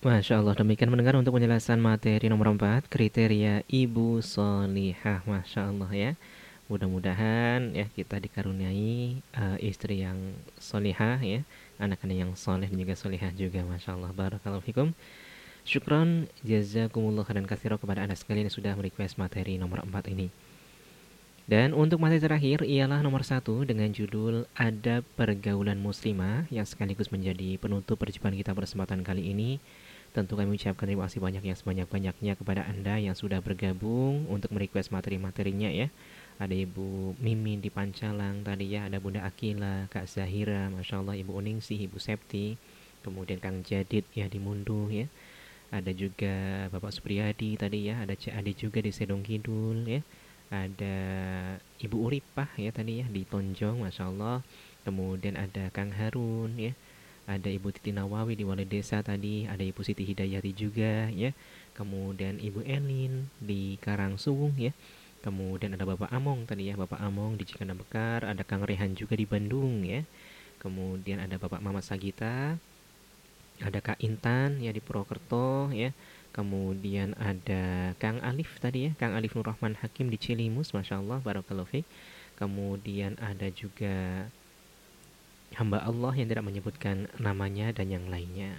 Masya Allah, demikian mendengar untuk penjelasan materi nomor 4, kriteria ibu solihah. Masya Allah ya. Mudah-mudahan ya kita dikaruniai istri yang solihah ya, anak-anak yang soleh dan juga solihah juga. Masya Allah, barakallahu fikum. Syukron, jazakumullah khairan katsira kepada anda sekalian yang sudah merequest materi nomor 4 ini. Dan untuk materi terakhir ialah nomor 1 dengan judul Adab Pergaulan Muslimah yang sekaligus menjadi penutup perjumpaan kita kesempatan kali ini. Tentu kami ucapkan terima kasih banyak yang sebanyak-banyaknya kepada Anda yang sudah bergabung untuk merequest materi-materinya ya. Ada Ibu Mimin di Pancalang tadi ya, ada Bunda Akila, Kak Zahira, Masya Allah, Ibu Uningsih, Ibu Septi, kemudian Kang Jadid ya di Munduh ya. Ada juga Bapak Supriyadi tadi ya, ada Cik Ade juga di Sedong Kidul ya. Ada Ibu Uripah ya tadi ya di Tonjong, Masya Allah. Kemudian ada Kang Harun ya, ada Ibu Titi Nawawi di Wali Desa tadi, ada Ibu Siti Hidayati juga ya. Kemudian Ibu Elin di Karangsuwung ya. Kemudian ada Bapak Among tadi ya, Bapak Among di Cikanda Bekar, ada Kang Rehan juga di Bandung ya. Kemudian ada Bapak Mamat Sagita, ada Kak Intan ya di Purwokerto ya. Kemudian ada Kang Alif tadi ya, Kang Alif Nur Rahman Hakim di Cilimus, Masya Allah, Barakallahu Fik. Kemudian ada juga hamba Allah yang tidak menyebutkan namanya dan yang lainnya.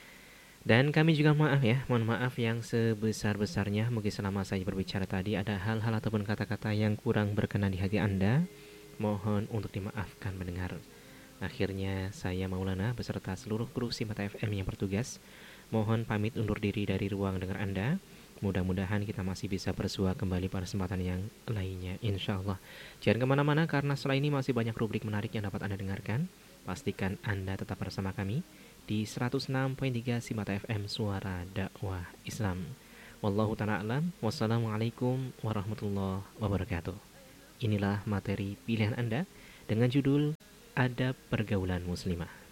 Dan kami juga maaf ya, mohon maaf yang sebesar-besarnya. Mungkin selama saya berbicara tadi ada hal-hal ataupun kata-kata yang kurang berkenan di hati Anda. Mohon untuk dimaafkan mendengar. Akhirnya saya Maulana beserta seluruh kru Simata FM yang bertugas mohon pamit undur diri dari ruang dengar Anda. Mudah-mudahan kita masih bisa bersua kembali pada kesempatan yang lainnya, insya Allah. Jangan kemana-mana karena setelah ini masih banyak rubrik menarik yang dapat Anda dengarkan. Pastikan Anda tetap bersama kami di 106.3 Simata FM Suara Dakwah Islam. Wallahu ta'ala alam. Wassalamualaikum warahmatullahi wabarakatuh. Inilah materi pilihan Anda dengan judul Adab Pergaulan Muslimah.